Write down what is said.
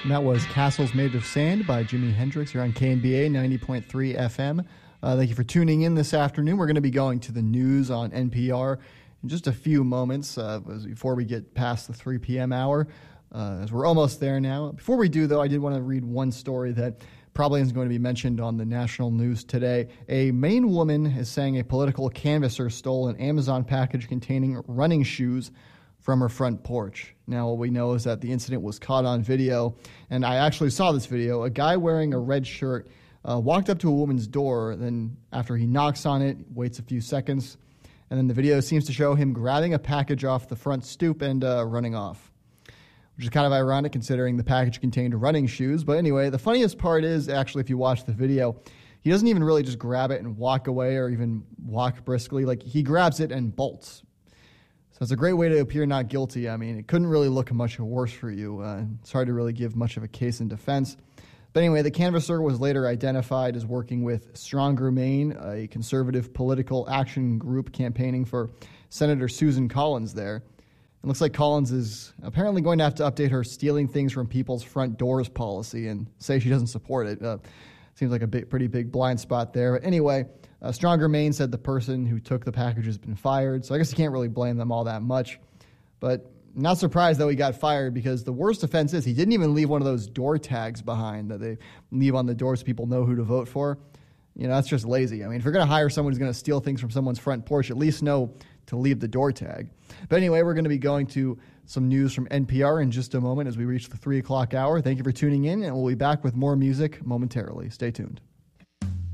And that was Castles Made of Sand by Jimi Hendrix here on KNBA 90.3 FM. Thank you for tuning in this afternoon. We're going to be going to the news on NPR in just a few moments before we get past the 3 p.m. hour, as we're almost there now. Before we do, though, I did want to read one story that probably isn't going to be mentioned on the national news today. A Maine woman is saying a political canvasser stole an Amazon package containing running shoes from her front porch. Now, what we know is that the incident was caught on video, and I actually saw this video. A guy wearing a red shirt walked up to a woman's door, then after he knocks on it, waits a few seconds, and then the video seems to show him grabbing a package off the front stoop and running off, which is kind of ironic considering the package contained running shoes. But anyway, the funniest part is, actually, if you watch the video, he doesn't even really just grab it and walk away or even walk briskly. Like, he grabs it and bolts. So it's a great way to appear not guilty. I mean, it couldn't really look much worse for you. It's hard to really give much of a case in defense. But anyway, the canvasser was later identified as working with Stronger Maine, a conservative political action group campaigning for Senator Susan Collins there. It looks like Collins is apparently going to have to update her stealing things from people's front doors policy and say she doesn't support it. Seems like a pretty big blind spot there. But anyway, Stronger Maine said the person who took the package has been fired, so I guess you can't really blame them all that much. But not surprised, though, he got fired, because the worst offense is he didn't even leave one of those door tags behind that they leave on the door so people know who to vote for. You know, that's just lazy. I mean, if you're going to hire someone who's going to steal things from someone's front porch, at least know to leave the door tag. But anyway, we're going to be going to some news from NPR in just a moment as we reach the 3 o'clock hour. Thank you for tuning in, and we'll be back with more music momentarily. Stay tuned.